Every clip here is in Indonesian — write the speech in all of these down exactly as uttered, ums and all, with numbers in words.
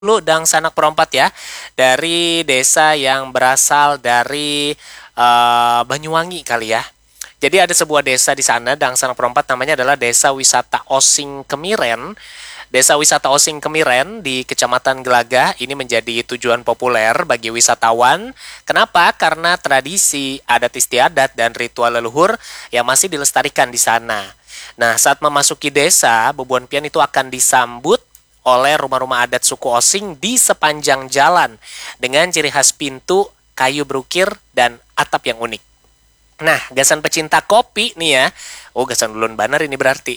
Lu dan sanak perompat ya, dari desa yang berasal dari eh, Banyuwangi kali ya. Jadi ada sebuah desa di sana, dan sanak perompat namanya adalah Desa Wisata Osing Kemiren. Desa Wisata Osing Kemiren di Kecamatan Gelagah ini menjadi tujuan populer bagi wisatawan. Kenapa? Karena tradisi, adat istiadat, dan ritual leluhur yang masih dilestarikan di sana. Nah, saat memasuki desa, Bebuan Pian itu akan disambut oleh rumah-rumah adat suku Osing di sepanjang jalan dengan ciri khas pintu, kayu berukir, dan atap yang unik. Nah, gasan pecinta kopi nih ya. Oh, gasan ulun banar ini berarti.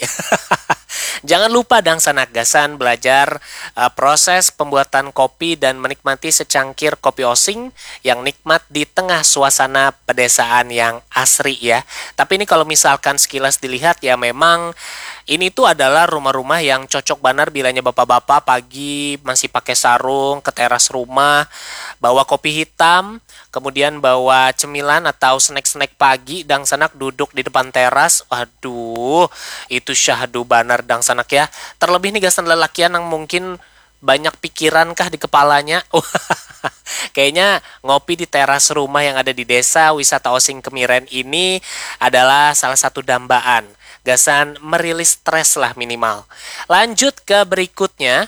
Jangan lupa dang sanak gasan belajar uh, proses pembuatan kopi dan menikmati secangkir kopi Osing yang nikmat di tengah suasana pedesaan yang asri ya. Tapi ini kalau misalkan sekilas dilihat ya, memang ini tuh adalah rumah-rumah yang cocok banar bilanya bapak-bapak pagi masih pakai sarung ke teras rumah, bawa kopi hitam, kemudian bawa cemilan atau snack-snack pagi, dang sanak duduk di depan teras. Waduh, itu syahdu banar dang sanak ya. Terlebih nih gasan lelakian yang mungkin banyak pikiran kah di kepalanya. Kayaknya ngopi di teras rumah yang ada di desa wisata Osing Kemiren ini adalah salah satu dambaan. Gasan merilis stres lah minimal. Lanjut ke berikutnya.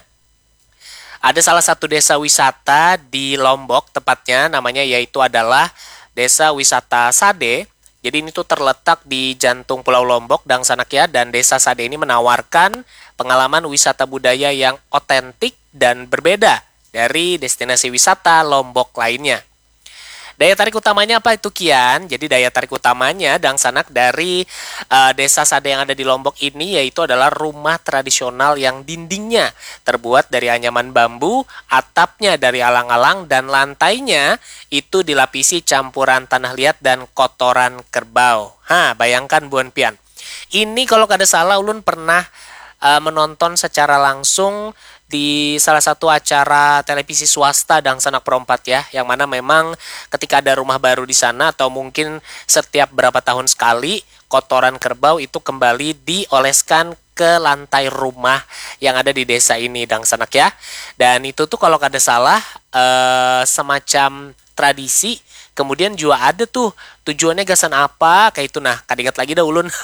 Ada salah satu desa wisata di Lombok tepatnya, namanya yaitu adalah Desa Wisata Sade. Jadi ini tuh terletak di jantung Pulau Lombok dan sanak ya, dan Desa Sade ini menawarkan pengalaman wisata budaya yang otentik dan berbeda dari destinasi wisata Lombok lainnya. Daya tarik utamanya apa itu Kian? Jadi daya tarik utamanya dang sanak dari uh, Desa Sade yang ada di Lombok ini yaitu adalah rumah tradisional yang dindingnya terbuat dari anyaman bambu, atapnya dari alang-alang, dan lantainya itu dilapisi campuran tanah liat dan kotoran kerbau. Hah, bayangkan Buan Pian. Ini kalau kada salah ulun pernah uh, menonton secara langsung di salah satu acara televisi swasta dan sanak perompat ya, yang mana memang ketika ada rumah baru di sana atau mungkin setiap berapa tahun sekali, kotoran kerbau itu kembali dioleskan ke lantai rumah yang ada di desa ini dan sanak ya. Dan itu tuh kalau kada salah eh, semacam tradisi. Kemudian juga ada tuh tujuannya gasan apa kayak itu, nah kadigat lagi dah ulun.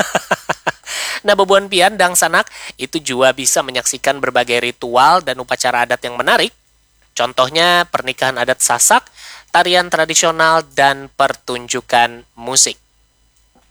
Nah, Bebuan Pian dang sanak itu juga bisa menyaksikan berbagai ritual dan upacara adat yang menarik. Contohnya pernikahan adat Sasak, tarian tradisional, dan pertunjukan musik.